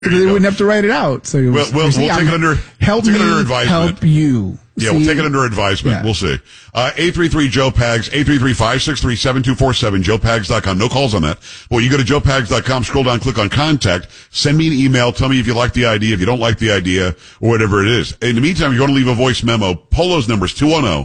They wouldn't have to write it out. So we'll take it under advisement. Help you. Yeah, we'll take it under advisement. Yeah. We'll see. 833-JOE-PAGS, 833-563-7247, joepags.com. No calls on that. Well, you go to joepags.com, scroll down, click on contact, send me an email, tell me if you like the idea, if you don't like the idea, or whatever it is. In the meantime, if you want to leave a voice memo, Polo's number is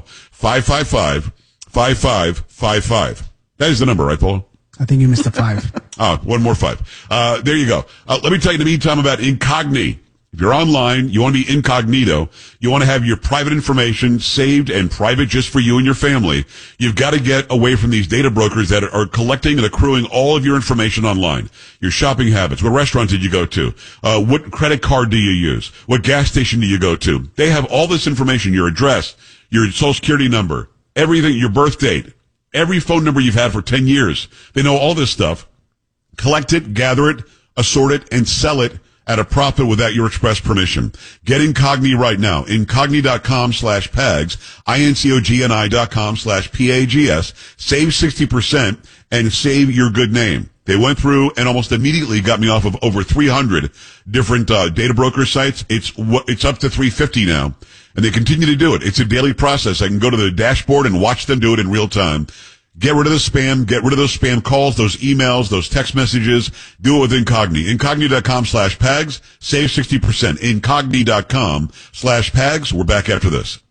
210-555-5555. That is the number, right, Polo? I think you missed a 5. One more 5. There you go. Let me tell you in the meantime about Incogni. If you're online, you want to be incognito, you want to have your private information saved and private just for you and your family, you've got to get away from these data brokers that are collecting and accruing all of your information online. Your shopping habits. What restaurant did you go to? What credit card do you use? What gas station do you go to? They have all this information, your address, your social security number, everything, your birth date, every phone number you've had for 10 years. They know all this stuff. Collect it, gather it, assort it, and sell it at a profit without your express permission. Get Incogni right now. Incogni.com/PAGS, INCOGNI.com/PAGS. Save 60% and save your good name. They went through and almost immediately got me off of over 300 different data broker sites. It's up to 350 now. And they continue to do it. It's a daily process. I can go to the dashboard and watch them do it in real time. Get rid of the spam. Get rid of those spam calls, those emails, those text messages. Do it with Incogni. Incogni.com/PAGS. Save 60%. Incogni.com/PAGS. We're back after this.